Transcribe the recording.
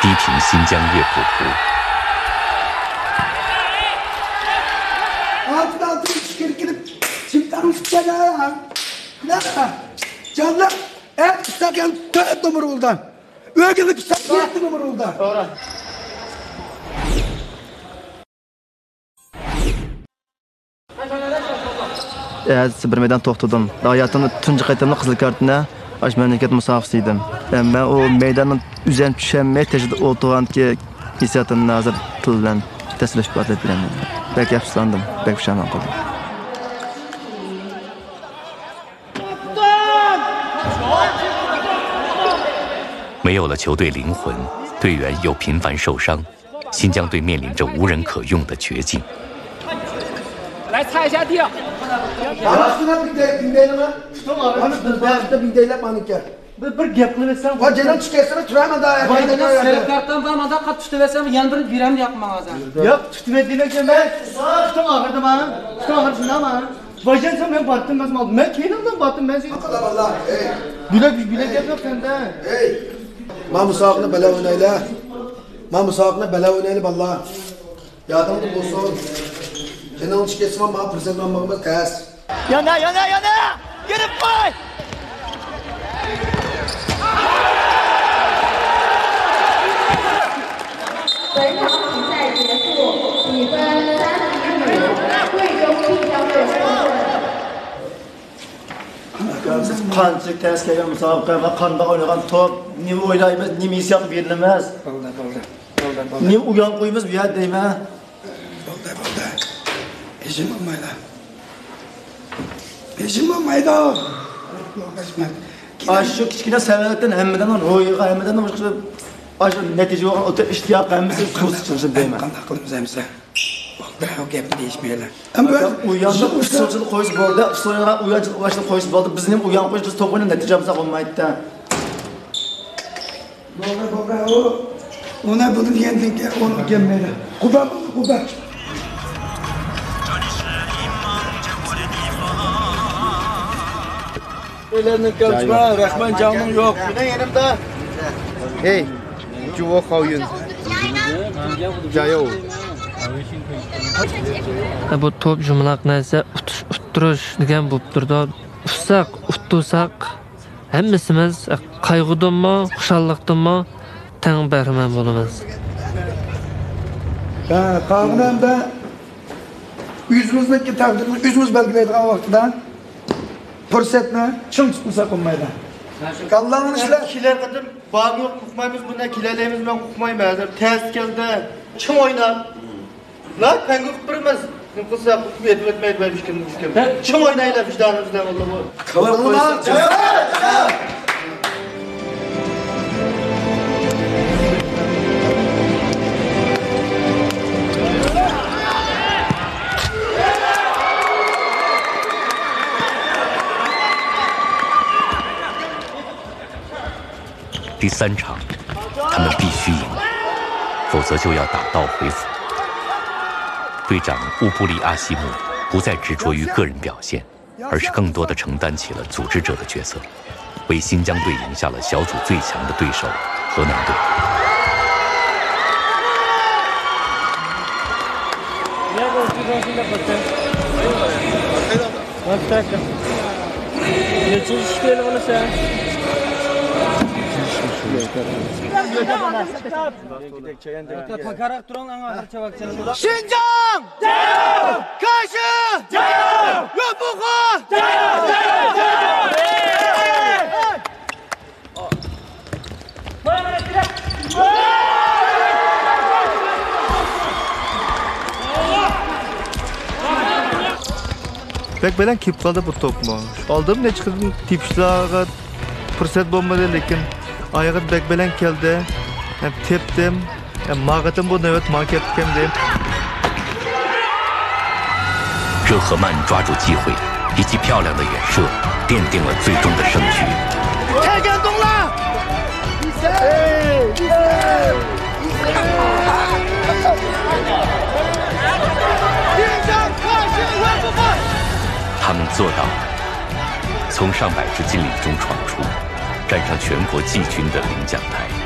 逼平新疆乐谱图。 bir meydan to'xtadim. Hayatımda tunji qaytamda qizil kartini aş memleket musafisi edim. Ben o meydanın üzerine düşenmeye tecrüde olduğum ki hissiyatımın nazır tıllan tesirleşip bahsettiğim. Belki yapışlandım, belki pişman kaldım. 没有了球队灵魂，队员又频繁受伤，新疆队面临着无人可用的绝境。 来擦一下地。Bir gap qilib etsam. Va canım chiqaysana turaman da. Sarı kartdan barmada qat tutib etsam, yana bir biram yoqmag'azan. Yo'q, tutib etdinglar ekan men. Tutum og'irdi men. Tutum og'irdi men. Vajan sen men batdim men oldim. Men keyindan batdim men. Qala vallahi. Bilek gap yo'q senda. Ey. Men musoqni bala o'ynayla. Men musoqni bala o'ynayla vallahi. Yodimda bo'lsin. Canım chiqaysam men prezident bo'lmag'im qas. Yana. Girib qo'y. 本场比赛结束，比分30-5，贵州新疆队获胜。 Qancha tez kelgan musobaqa va qanday o'ynagan top, nima o'ylaymiz, nima hissiyot berilamiz. Bo'ldi. Nima uyon qo'yamiz bu yer deyman. Bo'ldi. Eshim olmaydi. Shu kichkina savoldan hammadan ro'yiga hammadan boshqa aş netice olan o iştiyak hemimiz kusur değil mi? Qanday qilamiz hamsa? Bo'ldi, o gapni deyishmaylar. Ama uyansa usulchilik qo'yish bo'ldi, usulga uyanchilik qo'yishni qo'yish bo'ldi. Bizning uyan qo'yish biz to'g'ri natijamiz olmaydi-da. Bo'ldi, o ona bunu degandek onu gelmaydi. Quba. Ellerini kaçma, Rahman canım yok. Yine yanımda. Hey. Juvo Khoyun. Jayo. Bu top jumlaq narsa uttirish degan bo'lib turdi. Ufsak, uttusak hammasimiz qayg'udanmi, xushalliqdanmi tang bahramand bo'lamiz. Qayg'udan o'zimizniki taqdirni o'zimiz belgilaydigan vaqtda fursatni chim tutmasa qolmaydi. Kallanın işler. Kiler kadar bağım yok, kukmayımız bundan kilerlerimiz ben kukmayım hazır. Ters geldi. Çım oynar. La pengü kukpırmaz. Kısa kukmu etmeyi ben işkim. Çım oynayla vicdanımızdan oldu bu. Kallanın. 第3场，他们必须赢，否则就要打道回府。队长乌布里阿西木不再执着于个人表现，而是更多地承担起了组织者的角色，为新疆队赢下了小组最强的对手河南队。 新疆加油！开始加油！岳不河加油！ Bek bilen kip kaldı bu topmu. Aldım ne çıkırdım tipşlağa fırsat bulmadı lekin ayağı bek bilen geldi. Hem teptim, hem mağatım bu nöbet market kemdim. 热赫曼抓住机会，一记漂亮的远射，奠定了最终的胜局。 太感动了！ 他们做到了，从上百支劲旅中闯出，站上全国季军的领奖台。